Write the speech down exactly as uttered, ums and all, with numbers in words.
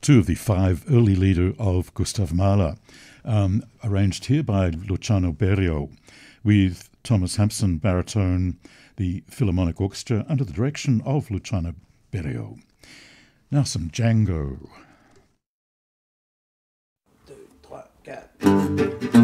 two of the five early lieder of Gustav Mahler, um, arranged here by Luciano Berio, with Thomas Hampson baritone, the Philharmonic Orchestra under the direction of Luciano Berio. Now some Django. Two, trois, quatre.